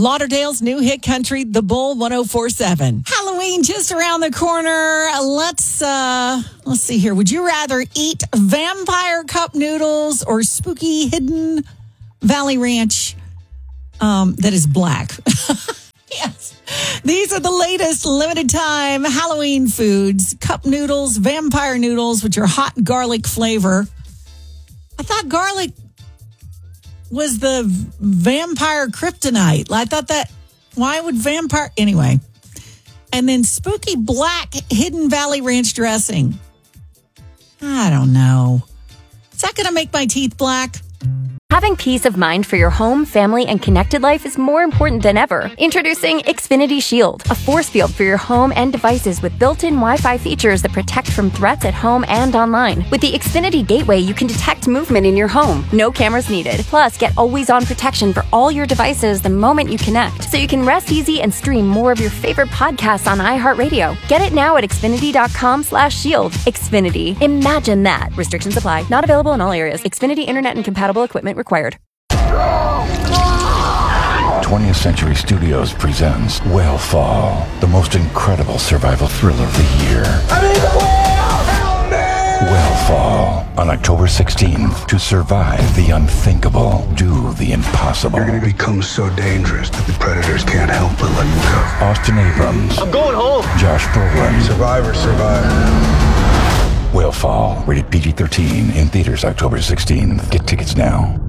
Lauderdale's new hit country, The Bull 104.7. Halloween just around the corner. Let's see here. Would you rather eat vampire cup noodles or spooky hidden Valley Ranch that is black? Yes. These are the latest limited time Halloween foods. Cup noodles, vampire noodles with your hot garlic flavor. I thought garlic was the vampire kryptonite. I thought that, why would vampire, anyway. And then spooky black Hidden Valley Ranch dressing. I don't know. Is that going to make my teeth black? Having peace of mind for your home, family, and connected life is more important than ever. Introducing Xfinity Shield, a force field for your home and devices with built-in Wi-Fi features that protect from threats at home and online. With the Xfinity Gateway, you can detect movement in your home. No cameras needed. Plus, get always-on protection for all your devices the moment you connect, so you can rest easy and stream more of your favorite podcasts on iHeartRadio. Get it now at Xfinity.com/shield. Xfinity. Imagine that. Restrictions apply. Not available in all areas. Xfinity Internet and compatible equipment required. 20th Century Studios presents Whale Fall, the most incredible survival thriller of the year. I'm in the whale! Help me! Whale Fall, on October 16th. To survive the unthinkable, do the impossible. You're going to become so dangerous that the predators can't help but let you go. Austin Abrams. I'm going home. Josh Brolin. Survivors survive. Whale Fall, rated PG-13, in theaters October 16th. Get tickets now.